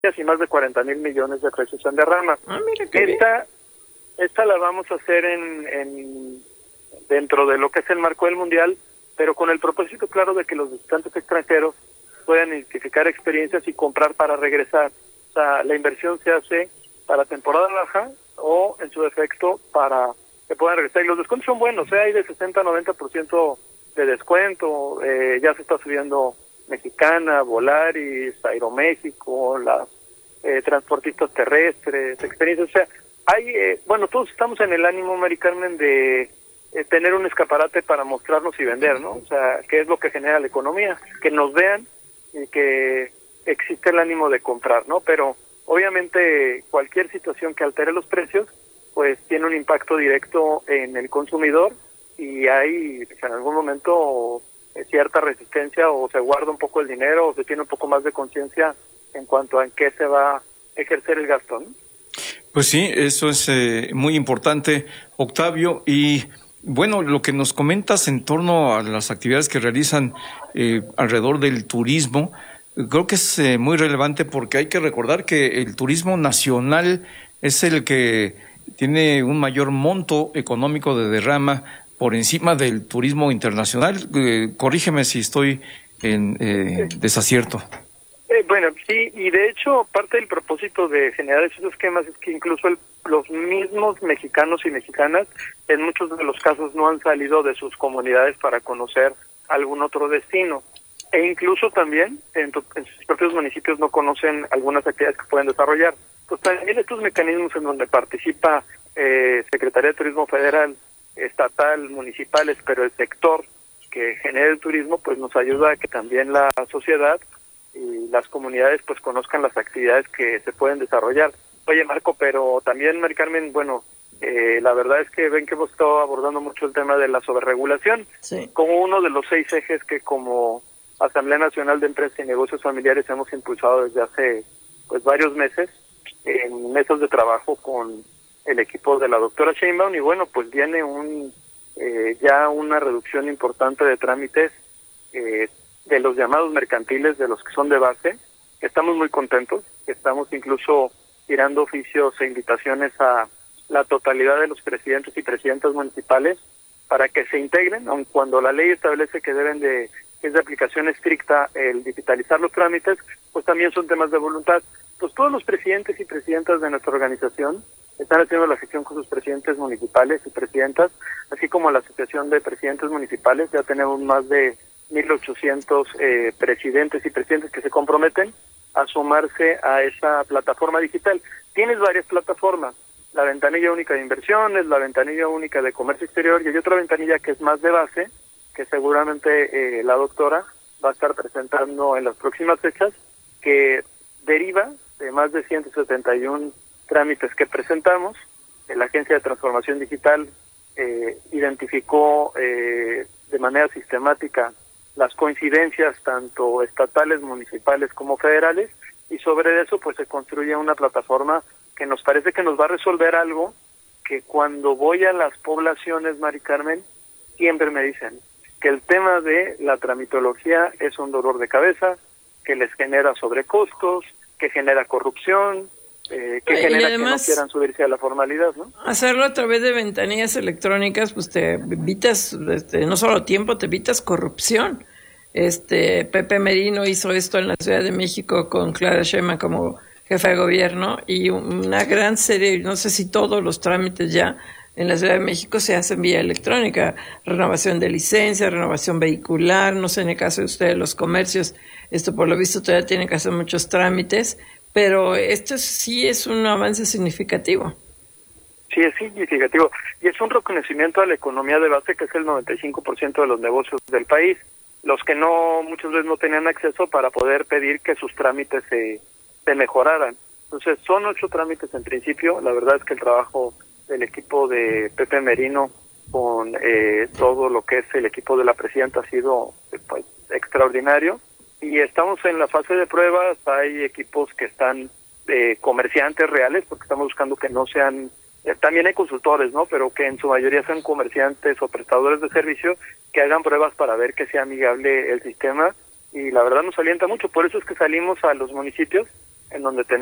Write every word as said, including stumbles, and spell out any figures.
y más de cuarenta mil millones de pesos en derrama. Ah, mira qué esta, esta la vamos a hacer en, en dentro de lo que es el marco del Mundial, pero con el propósito claro de que los visitantes extranjeros puedan identificar experiencias y comprar para regresar. O sea, la inversión se hace para temporada baja o, en su defecto, para que puedan regresar. Y los descuentos son buenos, ¿eh? Hay de sesenta a noventa por ciento de descuento, eh, ya se está subiendo Mexicana, Volaris, Aeroméxico, las eh, transportistas terrestres, experiencias. O sea, hay, eh, bueno, todos estamos en el ánimo, Mari Carmen, de eh, tener un escaparate para mostrarnos y vender, ¿no? O sea, ¿qué es lo que genera la economía? Que nos vean y que existe el ánimo de comprar, ¿no? Pero obviamente cualquier situación que altere los precios, pues tiene un impacto directo en el consumidor y hay en algún momento cierta resistencia o se guarda un poco el dinero o se tiene un poco más de conciencia en cuanto a en qué se va a ejercer el gasto, ¿no? Pues sí, eso es eh, muy importante, Octavio. Y bueno, lo que nos comentas en torno a las actividades que realizan eh, alrededor del turismo, creo que es eh, muy relevante porque hay que recordar que el turismo nacional es el que tiene un mayor monto económico de derrama por encima del turismo internacional. Eh, corrígeme si estoy en eh, desacierto. Eh, bueno, sí, y de hecho parte del propósito de generar esos esquemas es que incluso el, los mismos mexicanos y mexicanas en muchos de los casos no han salido de sus comunidades para conocer algún otro destino. E incluso también en, tu, en sus propios municipios no conocen algunas actividades que pueden desarrollar. Pues también estos mecanismos en donde participa eh, Secretaría de Turismo Federal, estatal, municipales, pero el sector que genera el turismo, pues nos ayuda a que también la sociedad y las comunidades pues conozcan las actividades que se pueden desarrollar. Oye, Marco, pero también, Mari Carmen, bueno, eh, la verdad es que ven que hemos estado abordando mucho el tema de la sobreregulación, sí, como uno de los seis ejes que como Asamblea Nacional de Empresas y Negocios Familiares hemos impulsado desde hace pues varios meses, en mesas de trabajo con el equipo de la doctora Sheinbaum, y bueno, pues viene un eh, ya una reducción importante de trámites eh, de los llamados mercantiles, de los que son de base. Estamos muy contentos, estamos incluso tirando oficios e invitaciones a la totalidad de los presidentes y presidentas municipales para que se integren, aun cuando la ley establece que deben de, es de aplicación estricta el digitalizar los trámites, pues también son temas de voluntad. Pues todos los presidentes y presidentas de nuestra organización están haciendo la gestión con sus presidentes municipales y presidentas, así como la Asociación de Presidentes Municipales. Ya tenemos más de mil ochocientos eh, presidentes y presidentes que se comprometen a sumarse a esa plataforma digital. Tienes varias plataformas, la ventanilla única de inversiones, la ventanilla única de comercio exterior, y hay otra ventanilla que es más de base, que seguramente eh, la doctora va a estar presentando en las próximas fechas, que deriva de más de ciento setenta y uno trámites que presentamos. La Agencia de Transformación Digital eh, identificó eh, de manera sistemática las coincidencias tanto estatales, municipales como federales, y sobre eso pues se construye una plataforma que nos parece que nos va a resolver algo que cuando voy a las poblaciones, Mari Carmen, siempre me dicen que el tema de la tramitología es un dolor de cabeza, que les genera sobrecostos, que genera corrupción, eh, que y genera además, que no quieran subirse a la formalidad, ¿no? Hacerlo a través de ventanillas electrónicas, pues te evitas, este, no solo tiempo, te evitas corrupción. Este Pepe Merino hizo esto en la Ciudad de México con Clara Sheinbaum como jefa de gobierno, y una gran serie, no sé si todos los trámites ya en la Ciudad de México se hacen vía electrónica, renovación de licencia, renovación vehicular, no sé en el caso de ustedes los comercios, esto por lo visto todavía tienen que hacer muchos trámites, pero esto sí es un avance significativo. Sí, es significativo, y es un reconocimiento a la economía de base, que es el noventa y cinco por ciento de los negocios del país, los que no, muchas veces no tenían acceso para poder pedir que sus trámites se, se mejoraran. Entonces, son ocho trámites en principio. La verdad es que el trabajo del equipo de Pepe Merino con eh, todo lo que es el equipo de la presidenta ha sido pues extraordinario, y estamos en la fase de pruebas. Hay equipos que están eh, comerciantes reales, porque estamos buscando que no sean, eh, también hay consultores, ¿no? Pero que en su mayoría sean comerciantes o prestadores de servicio, que hagan pruebas para ver que sea amigable el sistema, y la verdad nos alienta mucho. Por eso es que salimos a los municipios en donde tenemos